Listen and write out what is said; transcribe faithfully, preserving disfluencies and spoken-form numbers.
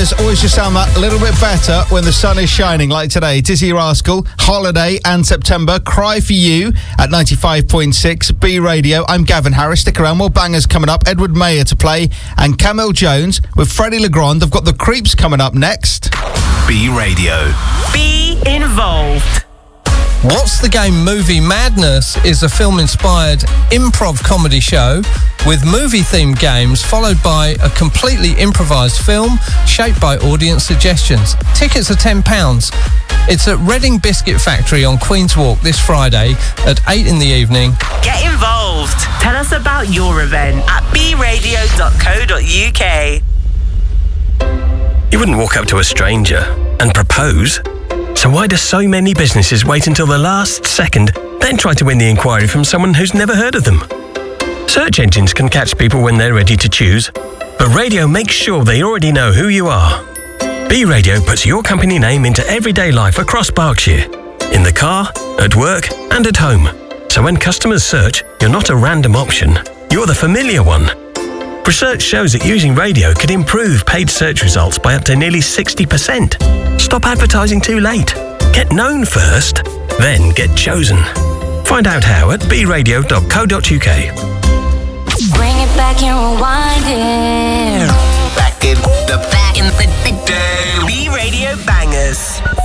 bangers always just sound that little bit better when the sun is shining, like today. Dizzy Rascal, Holiday and September, Cry For You at ninety-five point six B Radio. I'm Gavin Harris. Stick around, more bangers coming up. Edward Mayer to play and Camille Jones with Freddie Legrand. I've got The Creeps coming up next. B Radio. Be involved. What's the Game Movie Madness is a film-inspired improv comedy show with movie-themed games followed by a completely improvised film shaped by audience suggestions. Tickets are ten pounds. It's at Reading Biscuit Factory on Queen's Walk this Friday at eight in the evening. Get involved. Tell us about your event at b radio dot co dot u k. You wouldn't walk up to a stranger and propose. So why do so many businesses wait until the last second, then try to win the inquiry from someone who's never heard of them? Search engines can catch people when they're ready to choose, but radio makes sure they already know who you are. B Radio puts your company name into everyday life across Berkshire, in the car, at work and at home. So when customers search, you're not a random option, you're the familiar one. Research shows that using radio could improve paid search results by up to nearly sixty percent. Stop advertising too late. Get known first, then get chosen. Find out how at b radio dot co dot u k. Bring it back and rewind it. Back in the back in the day. B Radio Bangers.